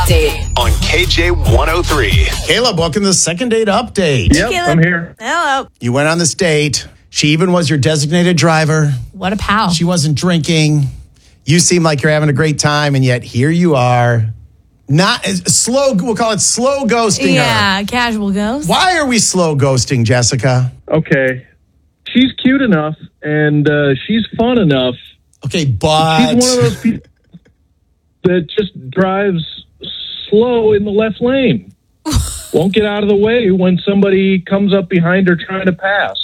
update on KJ103. Caleb, welcome to the second date update. Yep, I'm here. Hello. You went on this date. She even was your designated driver. What a pal. She wasn't drinking. You seem like you're having a great time, and yet here you are. Not slow, we'll call it slow ghosting her. Yeah, casual ghost. Why are we slow ghosting, Jessica? Okay. She's cute enough and she's fun enough. Okay, but... She's one of those people that just drives slow in the left lane. Won't get out of the way when somebody comes up behind her trying to pass.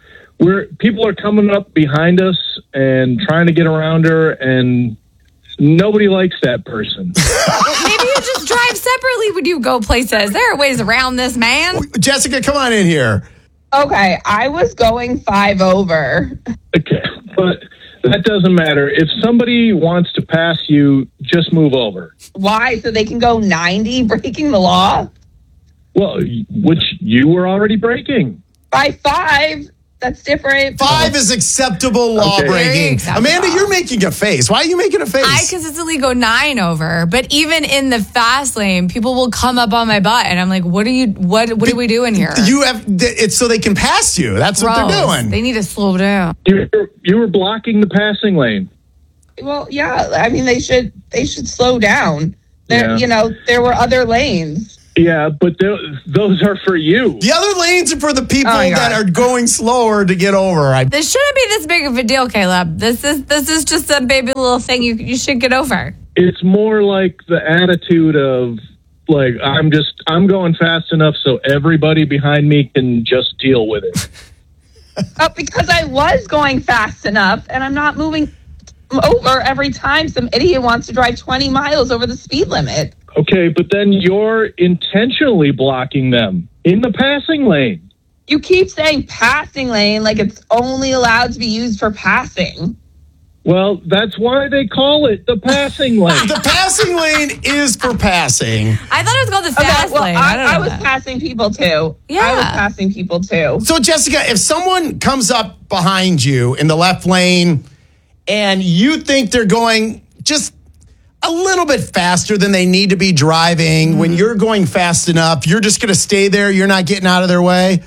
People are coming up behind us and trying to get around her, and nobody likes that person. Maybe you just drive separately when you go places. There are ways around this, man. Jessica, come on in here. Okay, I was going 5 over. Okay, but that doesn't matter. If somebody wants to pass you, just move over. Why? So they can go 90, breaking the law? Well, which you were already breaking. By 5, that's different. 5 is acceptable law Okay. Very breaking. acceptable. Amanda, you're making a face. Why are you making a face? I consistently go 9 over, but even in the fast lane, people will come up on my butt, and I'm like, "What are we doing here?" You have it's so they can pass you. That's what they're Gross. doing. They need to slow down. You were blocking the passing lane. Well, yeah, I mean, they should slow down. There, Yeah. there were other lanes. Yeah, but those are for you. The other lanes are for the people Oh, that God. are going slower to get over. This shouldn't be this big of a deal, Caleb. This is just a baby little thing you should get over. It's more like the attitude of like I'm going fast enough so everybody behind me can just deal with it. Because I was going fast enough, and I'm not moving over every time some idiot wants to drive 20 miles over the speed limit. Okay, but then you're intentionally blocking them in the passing lane. You keep saying passing lane like it's only allowed to be used for passing. Well, that's why they call it the passing lane. The passing lane is for passing. I thought it was called the fast lane. I don't know. I was passing people too. Yeah. I was passing people too. So, Jessica, if someone comes up behind you in the left lane and you think they're going just a little bit faster than they need to be driving, when you're going fast enough, you're just going to stay there. You're not getting out of their way.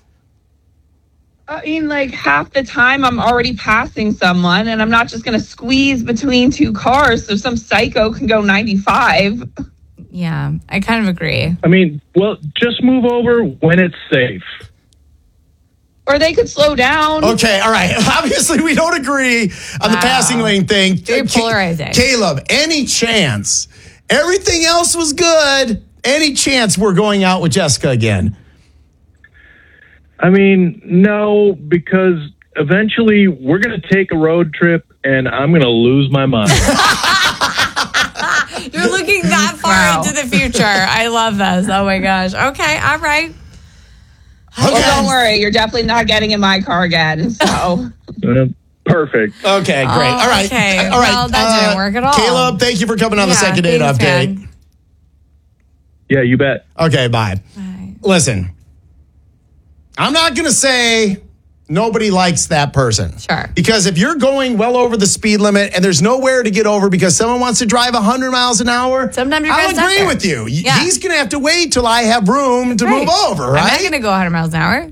I mean, like half the time I'm already passing someone, and I'm not just going to squeeze between two cars so some psycho can go 95. Yeah, I kind of agree. I mean, well, just move over when it's safe. Or they could slow down. Okay, all right. Obviously, we don't agree on the Wow. passing lane thing. Very polarizing. Caleb, any chance? Everything else was good. Any chance we're going out with Jessica again? I mean, no, because eventually we're going to take a road trip and I'm going to lose my mind. You're looking that far Wow. into the future. I love this. Oh my gosh. Okay, all right. Well, don't worry. You're definitely not getting in my car again. So Perfect. Okay, great. All right. Okay. All right. Well, that didn't work at all. Caleb, thank you for coming on the Yeah, second date thanks, update. man. Yeah, you bet. Okay, bye. Bye. Listen, I'm not going to say nobody likes that person. Sure. Because if you're going well over the speed limit and there's nowhere to get over because someone wants to drive 100 miles an hour, Sometimes you're I'll gonna stop agree there. with you. Yeah. He's going to have to wait till I have room to move over, I'm not right? going to go 100 miles an hour.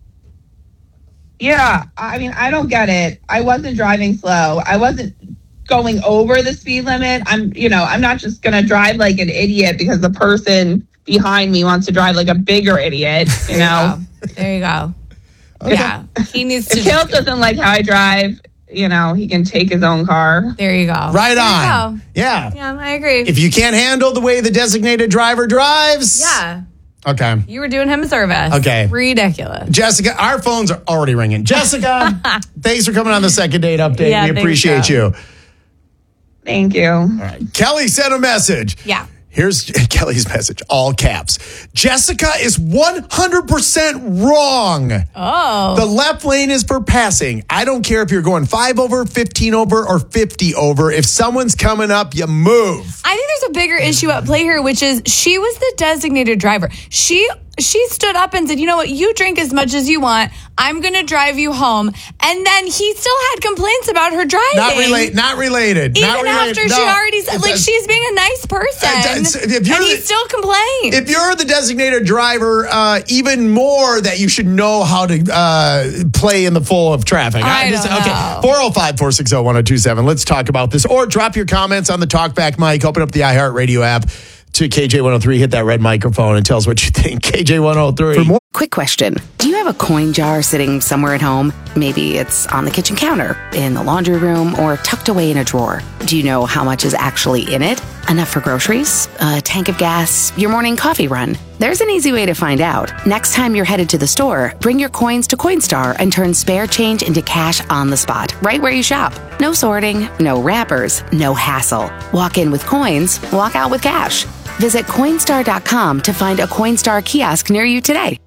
yeah, I mean, I don't get it. I wasn't driving slow. I wasn't going over the speed limit. I'm not just going to drive like an idiot because the person behind me wants to drive like a bigger idiot, you know? There you go. Yeah. He needs to. If Caleb doesn't like how I drive, he can take his own car. There you go. Right There on. you go. Yeah. Yeah, I agree. If you can't handle the way the designated driver drives. Yeah. Okay. You were doing him a service. Okay. Ridiculous. Jessica, our phones are already ringing. Jessica, thanks for coming on the second date update. Yeah, we thanks, appreciate Joe. you. Thank you. All right. Kelly sent a message. Yeah. Here's Kelly's message, all caps. Jessica is 100% wrong. Oh. The left lane is for passing. I don't care if you're going 5 over, 15 over, or 50 over. If someone's coming up, you move. I think there's a bigger issue at play here, which is she was the designated driver. She she stood up and said, you know what, you drink as much as you want. I'm going to drive you home. And then he still had complaints about her driving. Not related. Even after she already said, like, she's being a nice person. And he still complained. If you're the designated driver, even more that you should know how to play in the flow of traffic. I don't know. 405-460-1027. Let's talk about this. Or drop your comments on the TalkBack mic. Open up the iHeartRadio app to KJ103. Hit that red microphone and tell us what you think. KJ103. For more. Quick question. Do you have a coin jar sitting somewhere at home? Maybe it's on the kitchen counter, in the laundry room, or tucked away in a drawer. Do you know how much is actually in it? Enough for groceries, a tank of gas, your morning coffee run? There's an easy way to find out. Next time you're headed to the store, bring your coins to Coinstar and turn spare change into cash on the spot, right where you shop. No sorting, no wrappers, no hassle. Walk in with coins, walk out with cash. Visit Coinstar.com to find a Coinstar kiosk near you today.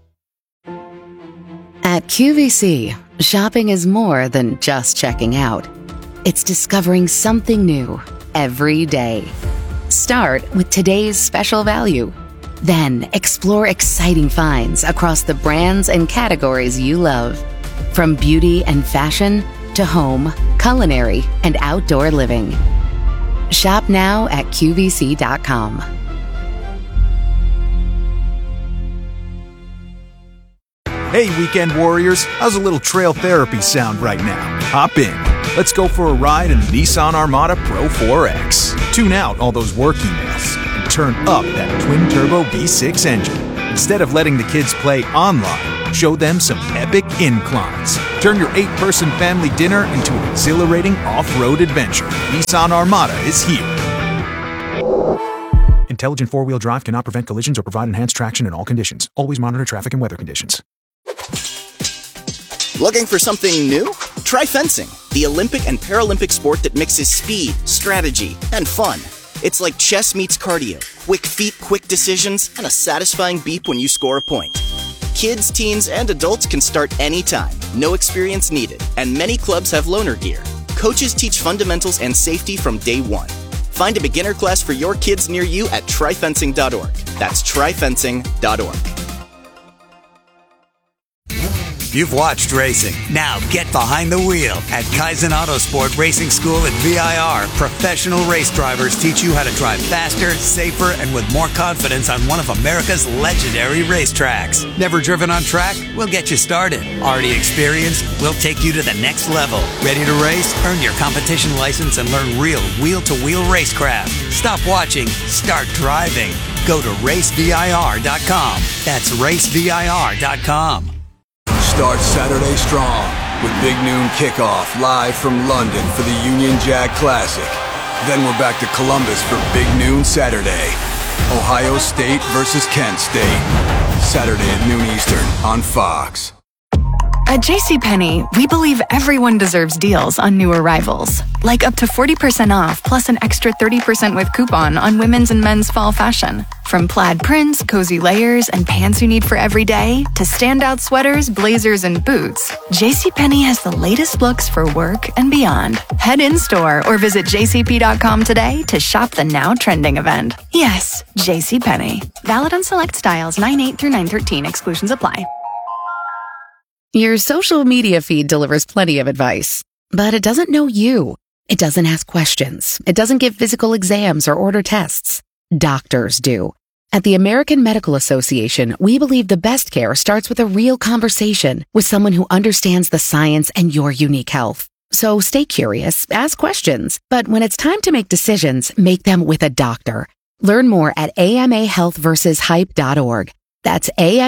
At QVC, shopping is more than just checking out. It's discovering something new every day. Start with today's special value. Then explore exciting finds across the brands and categories you love. From beauty and fashion to home, culinary, and outdoor living. Shop now at QVC.com. Hey, weekend warriors, how's a little trail therapy sound right now? Hop in. Let's go for a ride in the Nissan Armada Pro 4X. Tune out all those work emails and turn up that twin-turbo V6 engine. Instead of letting the kids play online, show them some epic inclines. Turn your 8-person family dinner into an exhilarating off-road adventure. Nissan Armada is here. Intelligent four-wheel drive cannot prevent collisions or provide enhanced traction in all conditions. Always monitor traffic and weather conditions. Looking for something new? Try fencing, the Olympic and Paralympic sport that mixes speed, strategy, and fun. It's like chess meets cardio, quick feet, quick decisions, and a satisfying beep when you score a point. Kids, teens, and adults can start anytime, no experience needed, and many clubs have loaner gear. Coaches teach fundamentals and safety from day one. Find a beginner class for your kids near you at tryfencing.org. That's tryfencing.org. You've watched racing. Now get behind the wheel. At Kaizen Autosport Racing School at VIR, professional race drivers teach you how to drive faster, safer, and with more confidence on one of America's legendary racetracks. Never driven on track? We'll get you started. Already experienced? We'll take you to the next level. Ready to race? Earn your competition license and learn real wheel-to-wheel racecraft. Stop watching. Start driving. Go to racevir.com. That's racevir.com. Start Saturday strong with Big Noon Kickoff live from London for the Union Jack Classic. Then we're back to Columbus for Big Noon Saturday. Ohio State versus Kent State. Saturday at noon Eastern on Fox. At JCPenney, we believe everyone deserves deals on new arrivals, like up to 40% off plus an extra 30% with coupon on women's and men's fall fashion. From plaid prints, cozy layers, and pants you need for every day, to standout sweaters, blazers, and boots, JCPenney has the latest looks for work and beyond. Head in-store or visit jcp.com today to shop the now trending event. Yes, JCPenney. Valid on select styles 9/8 through 9/13. Exclusions apply. Your social media feed delivers plenty of advice, but it doesn't know you. It doesn't ask questions. It doesn't give physical exams or order tests. Doctors do. At the American Medical Association, we believe the best care starts with a real conversation with someone who understands the science and your unique health. So stay curious, ask questions, but when it's time to make decisions, make them with a doctor. Learn more at amahealthversushype.org. That's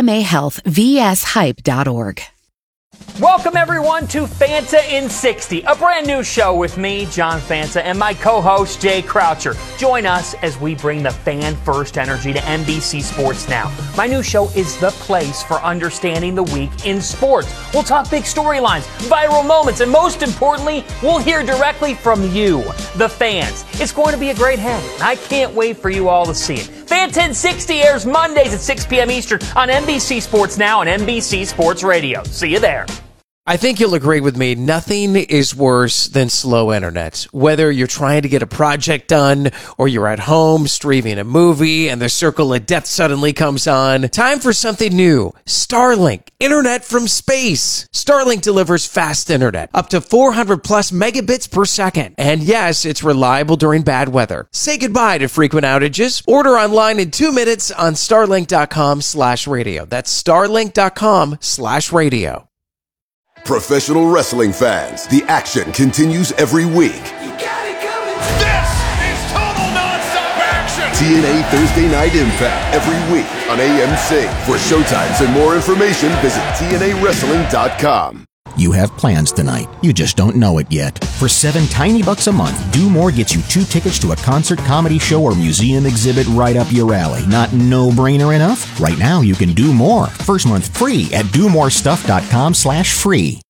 amahealthvshype.org. Welcome, everyone, to Fanta in 60, a brand new show with me, John Fanta, and my co-host, Jay Croucher. Join us as we bring the fan-first energy to NBC Sports Now. My new show is the place for understanding the week in sports. We'll talk big storylines, viral moments, and most importantly, we'll hear directly from you, the fans. It's going to be a great hang, and I can't wait for you all to see it. Fanta in 60 airs Mondays at 6 p.m. Eastern on NBC Sports Now and NBC Sports Radio. See you there. I think you'll agree with me. Nothing is worse than slow internet. Whether you're trying to get a project done or you're at home streaming a movie and the circle of death suddenly comes on. Time for something new. Starlink. Internet from space. Starlink delivers fast internet. Up to 400 plus megabits per second. And yes, it's reliable during bad weather. Say goodbye to frequent outages. Order online in 2 minutes on starlink.com/radio. That's starlink.com/radio. Professional wrestling fans, the action continues every week. This is total nonstop action. TNA Thursday Night Impact every week on AMC. For showtimes and more information, visit TNAWrestling.com. You have plans tonight. You just don't know it yet. For $7 tiny a month, Do More gets you 2 tickets to a concert, comedy show, or museum exhibit right up your alley. Not no-brainer enough? Right now, you can do more. First month free at domorestuff.com/free.